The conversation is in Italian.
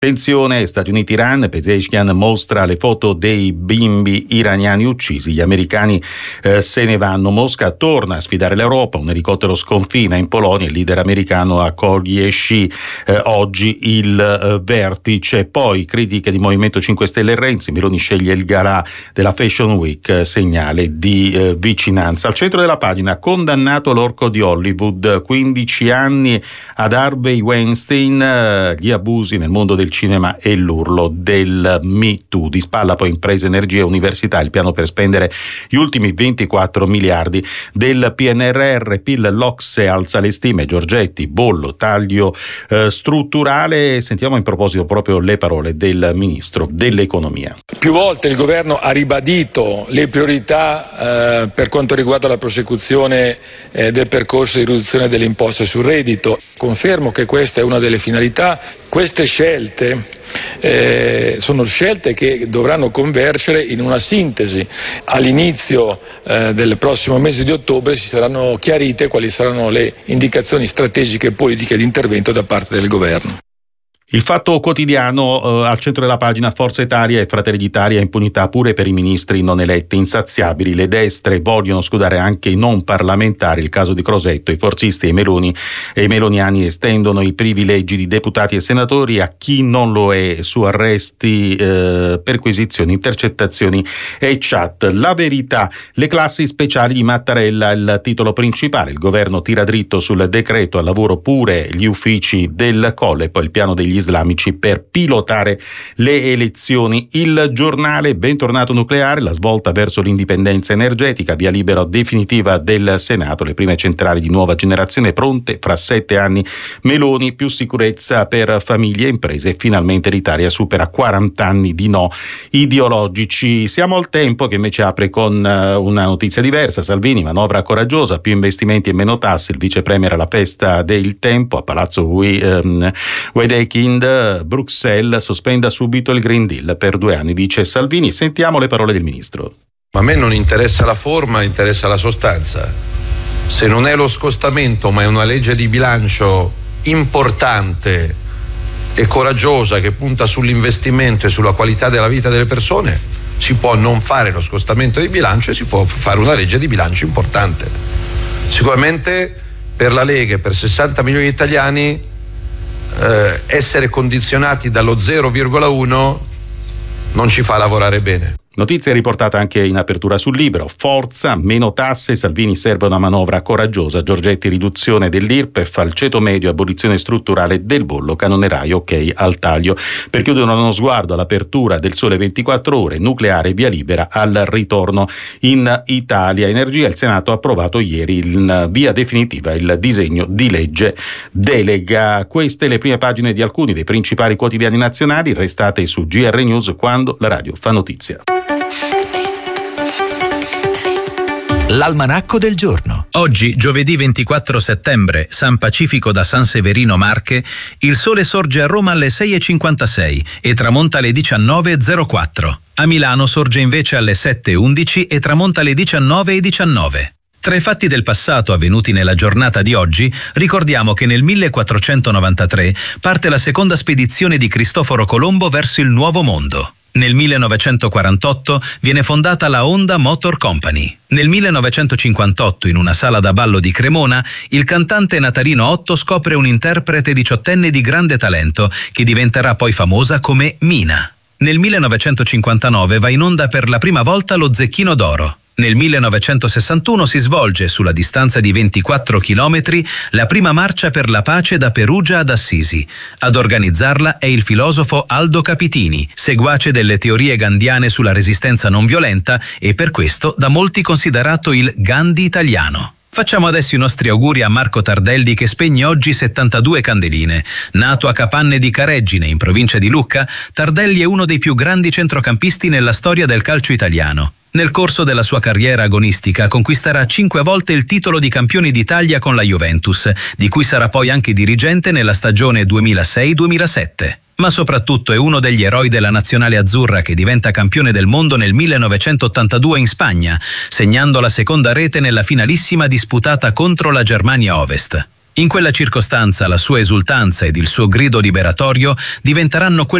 Tensione, Stati Uniti-Iran, Pezeshkian mostra le foto dei bimbi iraniani uccisi, gli americani se ne vanno, Mosca torna a sfidare l'Europa, un elicottero sconfina in Polonia, il leader americano accoglie Xi, oggi il vertice, poi critiche di Movimento 5 Stelle e Renzi, Meloni sceglie il galà della Fashion Week, segnale di vicinanza. Al centro della pagina, condannato l'orco di Hollywood, 15 anni ad Harvey Weinstein, gli abusi nel mondo del cinema e l'urlo del Me Too. Di spalla poi imprese, energia e università, il piano per spendere gli ultimi 24 miliardi del PNRR, PIL, l'Ocse alza le stime, Giorgetti, bollo, taglio strutturale. Sentiamo in proposito proprio le parole del Ministro dell'Economia. Più volte il Governo ha ribadito le priorità per quanto riguarda la prosecuzione del percorso di riduzione delle imposte sul reddito. Confermo che questa è una delle finalità. Queste scelte sono scelte che dovranno convergere in una sintesi. All'inizio del prossimo mese di ottobre si saranno chiarite quali saranno le indicazioni strategiche e politiche di intervento da parte del Governo. Il Fatto Quotidiano, al centro della pagina, Forza Italia e Fratelli d'Italia, impunità pure per i ministri non eletti, insaziabili. Le destre vogliono scudare anche i non parlamentari, il caso di Crosetto, i forzisti e i meloniani estendono i privilegi di deputati e senatori a chi non lo è, su arresti, perquisizioni, intercettazioni e chat. La Verità, le classi speciali di Mattarella, il titolo principale, il governo tira dritto sul decreto al lavoro pure gli uffici del Colle, poi il piano degli islamici per pilotare le elezioni. Il Giornale, bentornato nucleare, la svolta verso l'indipendenza energetica, via libera definitiva del Senato, le prime centrali di nuova generazione pronte fra 7 anni, Meloni, più sicurezza per famiglie e imprese, finalmente l'Italia supera 40 anni di no ideologici. Siamo al Tempo che invece apre con una notizia diversa, Salvini, manovra coraggiosa, più investimenti e meno tasse, il vice premier alla festa del Tempo a Palazzo Wedekind, Bruxelles sospenda subito il Green Deal per 2 anni, dice Salvini. Sentiamo le parole del ministro. Ma a me non interessa la forma, interessa la sostanza. Se non è lo scostamento ma è una legge di bilancio importante e coraggiosa che punta sull'investimento e sulla qualità della vita delle persone, si può non fare lo scostamento di bilancio e si può fare una legge di bilancio importante. Sicuramente per la Lega e per 60 milioni di italiani essere condizionati dallo 0,1 non ci fa lavorare bene. Notizia riportata anche in apertura sul Libero. Forza, meno tasse, Salvini serve una manovra coraggiosa, Giorgetti riduzione dell'IRPEF al ceto medio, abolizione strutturale del bollo, canoneraio ok al taglio. Per chiudere uno sguardo all'apertura del Sole 24 Ore, nucleare via libera al ritorno in Italia. Energia, il Senato ha approvato ieri in via definitiva il disegno di legge delega. Queste le prime pagine di alcuni dei principali quotidiani nazionali, restate su GR News quando la radio fa notizia. L'almanacco del giorno. Oggi, giovedì 24 settembre, San Pacifico da San Severino Marche, il sole sorge a Roma alle 6:56 e tramonta alle 19:04. A Milano sorge invece alle 7:11 e tramonta alle 19:19. Tra i fatti del passato avvenuti nella giornata di oggi, ricordiamo che nel 1493 parte la seconda spedizione di Cristoforo Colombo verso il Nuovo Mondo. Nel 1948 viene fondata la Honda Motor Company. Nel 1958, in una sala da ballo di Cremona, il cantante Natalino Otto scopre un interprete diciottenne di grande talento che diventerà poi famosa come Mina. Nel 1959 va in onda per la prima volta lo Zecchino d'Oro. Nel 1961 si svolge, sulla distanza di 24 chilometri, la prima marcia per la pace da Perugia ad Assisi. Ad organizzarla è il filosofo Aldo Capitini, seguace delle teorie gandhiane sulla resistenza non violenta e per questo da molti considerato il Gandhi italiano. Facciamo adesso i nostri auguri a Marco Tardelli che spegne oggi 72 candeline. Nato a Capanne di Careggine, in provincia di Lucca, Tardelli è uno dei più grandi centrocampisti nella storia del calcio italiano. Nel corso della sua carriera agonistica conquisterà 5 volte il titolo di campioni d'Italia con la Juventus, di cui sarà poi anche dirigente nella stagione 2006-2007. Ma soprattutto è uno degli eroi della nazionale azzurra che diventa campione del mondo nel 1982 in Spagna, segnando la seconda rete nella finalissima disputata contro la Germania Ovest. In quella circostanza la sua esultanza ed il suo grido liberatorio diventeranno quello